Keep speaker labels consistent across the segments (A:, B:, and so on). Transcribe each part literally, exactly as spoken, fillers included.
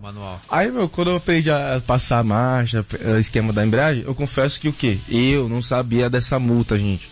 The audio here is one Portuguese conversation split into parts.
A: manual.
B: Aí, meu, quando eu aprendi a passar a marcha, o esquema da embreagem, eu confesso que o quê? Eu não sabia dessa multa, gente.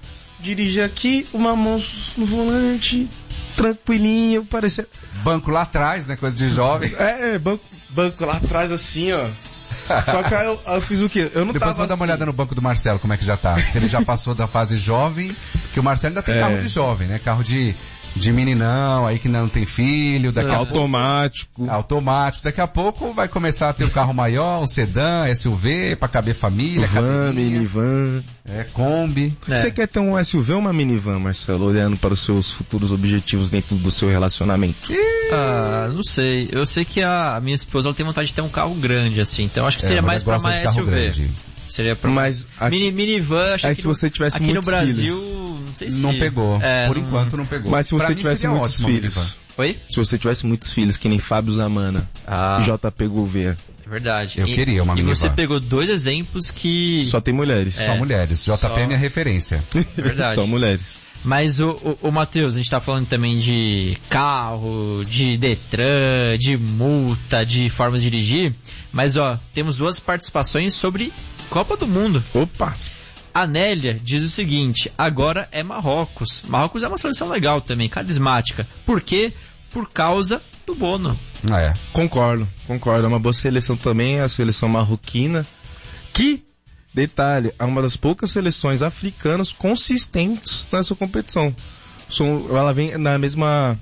B: Dirigi aqui, uma mão no volante, tranquilinho, parecendo...
C: Banco lá atrás, né? Coisa de jovem.
B: É, é banco, banco lá atrás assim, ó. Só que aí eu, eu fiz o quê? Eu não
C: Depois
B: tava
C: vou dar uma
B: assim.
C: olhada no banco do Marcelo, como é que já tá. Se ele já passou da fase jovem, que o Marcelo ainda tem
B: É.
C: carro de jovem, né? Carro de, de meninão, aí que não tem filho, daqui
B: É,
C: a
B: automático.
C: pouco... Automático. Daqui a pouco vai começar a ter um carro maior, um sedã, S U V, pra caber família,
B: Van,
C: cadeirinha,
B: minivan.
C: é, Kombi.
A: É.
B: Você quer ter um S U V ou uma minivan, Marcelo, olhando para os seus futuros objetivos dentro do seu relacionamento?
A: Ah, não sei. Eu sei que a, a minha esposa ela tem vontade de ter um carro grande, assim. Então acho que
C: É,
A: seria
C: a
A: mais
C: mulher
A: pra
C: gosta
A: uma
C: de carro
A: S U V.
C: grande.
A: Seria pra
B: Mas a-
A: Mini, minivan, acho
B: aí
A: que
B: se
A: no-
B: você tivesse
A: aqui no
B: muitos
A: Brasil,
B: filhos.
A: não sei se...
C: Não pegou.
A: É,
C: Por
A: não-
C: enquanto não pegou.
B: Mas se
C: Pra
B: você
C: mim
B: tivesse
C: seria
B: muitos
C: ótimo,
B: filhos,
C: minivan.
A: Oi?
B: se você tivesse muitos filhos, que nem Fábio Zamana
A: Ah,
B: e J P Gouveia,
A: é verdade.
C: Eu
A: E-
C: queria uma
A: E
C: minivan.
A: você pegou dois exemplos que...
B: só tem mulheres.
C: Só mulheres. J P é
A: Só-
C: minha referência.
A: Verdade.
B: Só mulheres.
A: Mas o, o, o Matheus, a gente tá falando também de carro, de Detran, de multa, de forma de dirigir. Mas ó, temos duas participações sobre Copa do Mundo.
B: Opa!
A: A Nélia diz o seguinte: agora é Marrocos. Marrocos é uma seleção legal também, carismática. Por quê? Por causa do Bono.
C: Ah, é.
B: Concordo, concordo. É uma boa seleção também, a seleção marroquina. Que, detalhe, é uma das poucas seleções africanas consistentes nessa competição. São- Ela vem na mesma,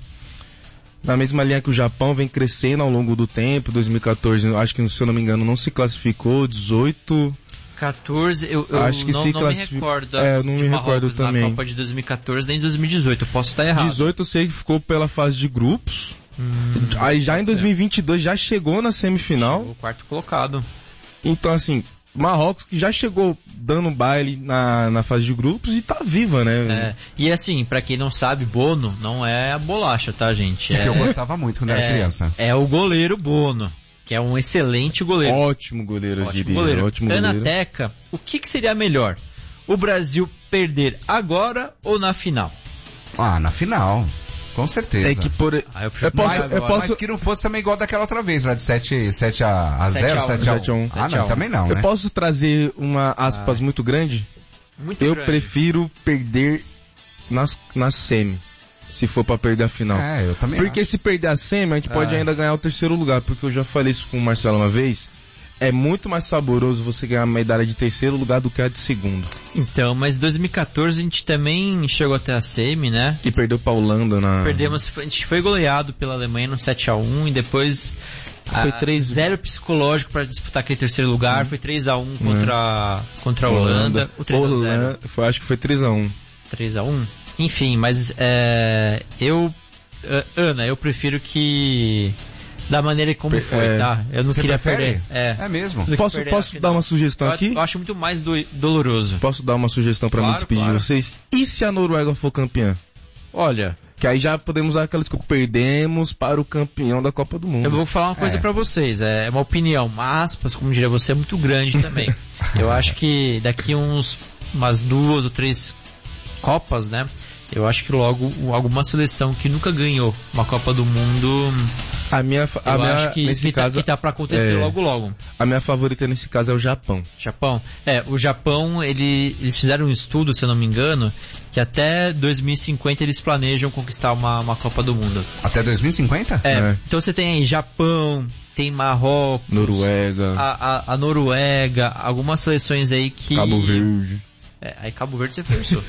B: na mesma linha que o Japão, vem crescendo ao longo do tempo. dois mil e catorze, acho que, se eu não me engano, não se classificou. dezoito...
A: catorze, eu, eu
B: Acho que
A: não,
B: se
A: não
B: classific-
A: me recordo da-
B: É, eu não
A: de
B: me
A: Marrocos
B: recordo
A: na
B: também.
A: Copa de dois mil e catorze nem dois mil e dezoito. Eu posso estar errado.
B: dezoito eu sei que ficou pela fase de grupos.
A: Hum,
B: Aí já em
A: pode
B: dois
A: ser.
B: mil e vinte e dois já chegou na semifinal.
A: O quarto colocado.
B: Então, assim, Marrocos que já chegou dando baile na, na fase de grupos e tá viva, né?
A: É, e assim, pra quem não sabe, Bono não é a bolacha, tá, gente?
C: Que
A: É,
C: eu gostava muito quando era
A: é-
C: criança.
A: é o goleiro Bono, que é um excelente goleiro.
B: Ótimo goleiro, eu
A: Ótimo
B: diria.
A: goleiro.
B: Ótimo
A: Ana
B: goleiro.
A: Teca, o que, que seria melhor? O Brasil perder agora ou na final?
C: Ah, na final. Com certeza.
B: É que por...
A: Ah, eu prefiro
B: Eu posso-
A: mais
B: eu
A: agora.
B: posso-
C: Mas que não fosse também igual daquela outra vez, lá de sete, sete a
A: sete
C: zero,
A: a um,
C: sete a
B: sete a um.
C: um. Ah,
A: sete a
C: não,
A: um.
C: também não,
B: Eu
C: né?
B: posso trazer uma aspas
A: Ah.
B: muito grande?
A: Muito
B: Eu
A: grande.
B: prefiro perder nas, na semi, se for pra perder a final.
C: É, eu também
B: Porque
C: acho.
B: se perder a semi, a gente pode
A: Ah.
B: ainda ganhar o terceiro lugar, porque eu já falei isso com o Marcelo uma vez. É muito mais saboroso você ganhar uma medalha de terceiro lugar do que a de segundo.
A: Então, mas em dois mil e catorze a gente também chegou até a semi, né?
B: E perdeu pra Holanda na...
A: Perdemos, a gente foi goleado pela Alemanha no sete a um e depois
B: Foi
A: ah,
B: três-
A: zero psicológico para disputar aquele terceiro lugar, foi três a um contra, contra a Holanda, o três a zero,
B: Holanda, foi, acho que foi três a um.
A: três a um. Enfim, mas é, eu, ah, Ana, eu prefiro que da maneira como
B: Per-
A: foi,
B: é.
A: tá? Eu não
C: Você
A: queria
C: prefere?
A: perder. É.
C: É mesmo.
A: Do que
B: Posso,
A: perder na
B: posso
A: final.
B: dar uma sugestão
A: Eu,
B: aqui?
A: eu acho muito mais do, doloroso.
B: Posso dar uma sugestão pra
A: Claro,
B: me despedir
A: claro.
B: de vocês? E se a Noruega for campeã?
A: Olha,
B: Que aí já podemos usar aquela desculpa, perdemos para o campeão da Copa do Mundo.
A: eu vou falar uma coisa
C: É.
A: pra vocês, é uma opinião, uma aspas, como diria você, é muito grande também. Eu acho que daqui uns, umas duas ou três Copas, né? Eu acho que logo alguma seleção que nunca ganhou uma Copa do Mundo,
B: A minha, fa- a
A: eu
B: minha
A: acho que,
B: nesse
A: que,
B: caso,
A: tá, que tá pra acontecer
B: é.
A: logo logo.
B: a minha favorita nesse caso é o Japão.
A: Japão. É, o Japão, ele, eles fizeram um estudo, se eu não me engano, que até dois mil e cinquenta eles planejam conquistar uma, uma Copa do Mundo.
C: Até dois mil e cinquenta?
A: É,
B: É.
A: então você tem aí Japão, tem Marrocos,
B: Noruega,
A: a, a, a Noruega, algumas seleções aí que...
B: Cabo Verde.
A: É, aí Cabo Verde você forçou.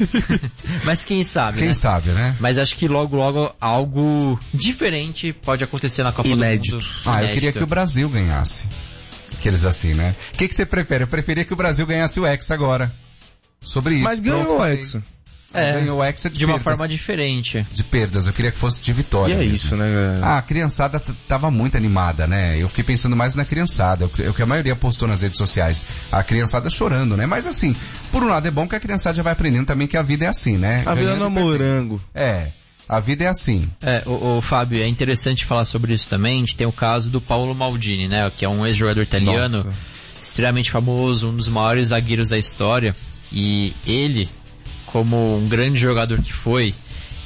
A: Mas quem sabe,
C: Quem
A: né?
C: sabe, né?
A: Mas acho que logo, logo algo diferente pode acontecer na Copa
B: Inédito.
A: do Mundo.
C: Ah, eu
A: Inédito.
C: queria que o Brasil ganhasse. Aqueles assim, né? O que, que você prefere? Eu preferia que o Brasil ganhasse o Hexa agora. Sobre isso.
B: Mas ganhou
C: Pronto,
B: o
C: falei.
B: Hexa.
A: É,
C: Ganhou o Hexa de,
A: de uma
C: perdas.
A: forma diferente.
C: De perdas. Eu queria que fosse de vitória.
B: E é
C: mesmo.
B: isso, né, galera?
C: Ah, a criançada t- tava muito animada, né? Eu fiquei pensando mais na criançada, o que o que a maioria postou nas redes sociais. A criançada chorando, né? Mas assim, por um lado é bom que a criançada já vai aprendendo também que a vida é assim, né?
B: A vida
C: Ganhando
B: não é
C: e perdendo.
B: morango.
C: É, a vida é assim.
A: É, o, o Fábio, é interessante falar sobre isso também. A gente tem o caso do Paulo Maldini, né? Que é um ex-jogador italiano,
B: Nossa.
A: extremamente famoso, um dos maiores zagueiros da história. E ele, como um grande jogador que foi,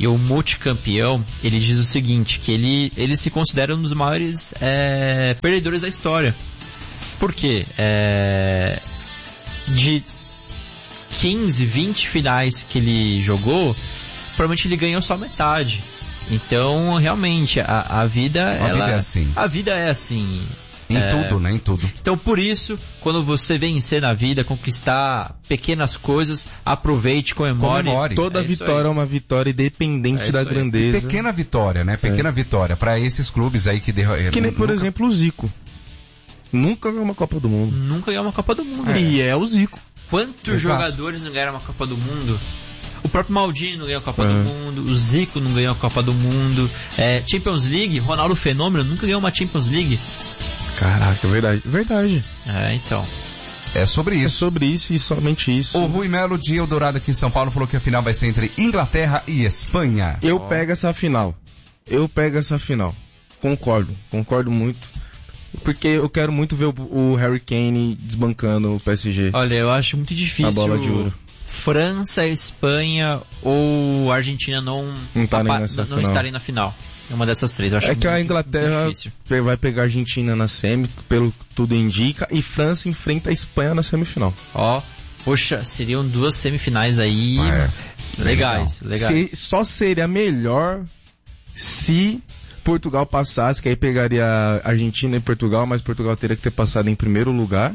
A: e o multicampeão, ele diz o seguinte, que ele, ele se considera um dos maiores é, perdedores da história. Por quê? É, de quinze, vinte finais que ele jogou, provavelmente ele ganhou só metade. Então, realmente, a, a vida...
C: A
A: ela,
C: vida é assim.
A: A vida é assim.
C: Em
A: é,
C: tudo, né? Em tudo.
A: Então, por isso, quando você vencer na vida, conquistar pequenas coisas, aproveite, comemore.
C: Comemore.
B: Toda
A: É isso
B: vitória
A: aí.
B: é uma vitória independente
A: É
B: da
A: isso aí.
B: grandeza.
C: Pequena vitória, né? Pequena
B: É.
C: vitória para esses clubes aí que... derro-
B: Que nem, por
C: nunca-
B: exemplo, o Zico. Nunca ganhou uma Copa do Mundo.
A: Nunca ganhou uma Copa do Mundo.
B: E é o Zico.
A: Quantos
C: Exato.
A: jogadores não ganharam uma Copa do Mundo? O próprio Maldini não ganhou a Copa
B: É.
A: do Mundo, o Zico não ganhou a Copa do Mundo, é, Champions League, Ronaldo Fenômeno nunca ganhou uma Champions League.
B: Caraca, é verdade. Verdade.
A: É, então.
C: É sobre
B: É
C: isso.
B: sobre isso e somente isso.
C: O Rui Melo de Eldorado aqui em São Paulo falou que a final vai ser entre Inglaterra e Espanha.
B: Eu pego essa final. Eu pego essa final. Concordo. Concordo muito. Porque eu quero muito ver o, o Harry Kane desbancando o P S G.
A: Olha, eu acho muito difícil
B: A bola de ouro.
A: França, Espanha ou Argentina não,
B: Não tá nem
A: apa-
B: nessa
A: não
B: final.
A: estarem na final. É uma dessas três. Eu acho
B: É que a
A: muito
B: Inglaterra
A: difícil.
B: vai pegar a Argentina na semi, pelo que tudo indica, e França enfrenta a Espanha na semifinal.
A: Ó, poxa, seriam duas semifinais aí
C: É.
A: legais, legais.
B: Se- só seria melhor se Portugal passasse, que aí pegaria a Argentina e Portugal, mas Portugal teria que ter passado em primeiro lugar.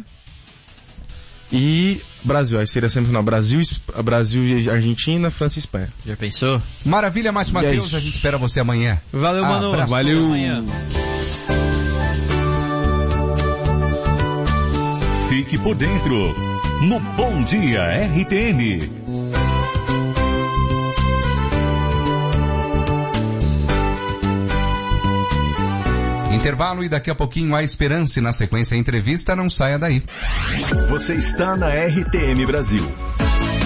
B: E Brasil, aí seria semifinal Brasil, Es- Brasil e Argentina, França e Espanha.
A: Já pensou?
C: Maravilha, Márcio
B: E é
C: Matheus.
B: isso.
C: A gente espera você amanhã.
A: Valeu, mano.
C: Abraço.
B: Valeu.
A: Amanhã.
D: Fique por dentro no Bom Dia R T N.
C: Intervalo e daqui a pouquinho a esperança e na sequência a entrevista. Não saia daí.
D: Você está na R T M Brasil.